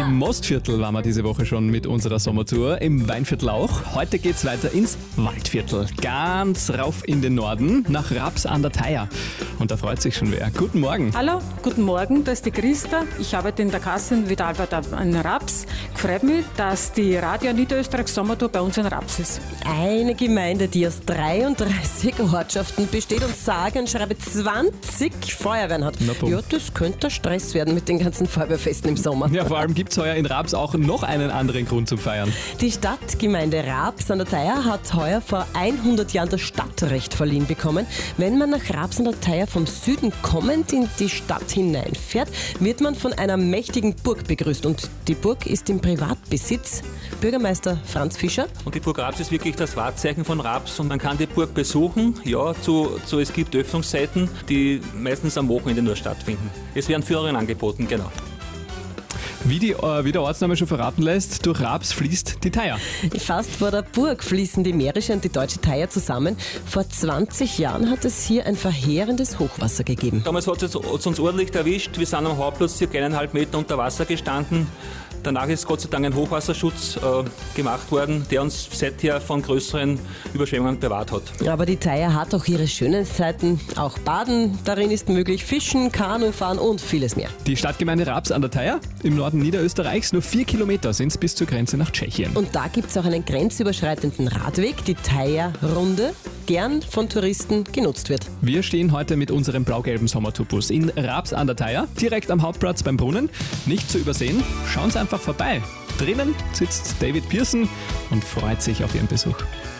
Im Mostviertel waren wir diese Woche schon mit unserer Sommertour, im Weinviertel auch. Heute geht's weiter ins Waldviertel, ganz rauf in den Norden, nach Raps an der Thaya. Und da freut sich schon wer. Guten Morgen. Hallo, guten Morgen, das ist die Christa. Ich arbeite in der Kasse in Vidalbad in Raps. Freut mich, dass die Radio Niederösterreichs Sommertour bei uns in Raps ist. Eine Gemeinde, die aus 33 Ortschaften besteht und sage und schreibe 20 Feuerwehren hat. Ja, das könnte Stress werden mit den ganzen Feuerwehrfesten im Sommer. Ja, vor allem gibt's heuer in Raps auch noch einen anderen Grund zum Feiern. Die Stadtgemeinde Raps an der Thaya hat heuer vor 100 Jahren das Stadtrecht verliehen bekommen. Wenn man nach Raps an der Thaya vom Süden kommend in die Stadt hineinfährt, wird man von einer mächtigen Burg begrüßt. Und die Burg ist im Privatbesitz. Bürgermeister Franz Fischer. Und die Burg Raps ist wirklich das Wahrzeichen von Raps und man kann die Burg besuchen. Ja, es gibt Öffnungszeiten, die meistens am Wochenende nur stattfinden. Es werden Führungen angeboten, genau. Wie der Ortsname schon verraten lässt, durch Raps fließt die Thaya. Fast vor der Burg fließen die mährische und die deutsche Thaya zusammen. Vor 20 Jahren hat es hier ein verheerendes Hochwasser gegeben. Damals hat es uns ordentlich erwischt. Wir sind am Hauptplatz ca. 1,5 Meter unter Wasser gestanden. Danach ist Gott sei Dank ein Hochwasserschutz gemacht worden, der uns seither von größeren Überschwemmungen bewahrt hat. Aber die Thaya hat auch ihre schönen Seiten. Auch Baden darin ist möglich, Fischen, Kanufahren und vieles mehr. Die Stadtgemeinde Raps an der Thaya im Norden Niederösterreichs, nur 4 Kilometer sind es bis zur Grenze nach Tschechien. Und da gibt es auch einen grenzüberschreitenden Radweg, die Thaya-Runde, gern von Touristen genutzt wird. Wir stehen heute mit unserem blau-gelben Sommertourbus in Raps an der Thaya, direkt am Hauptplatz beim Brunnen. Nicht zu übersehen, schauen Sie einfach vorbei. Drinnen sitzt David Pearson und freut sich auf Ihren Besuch.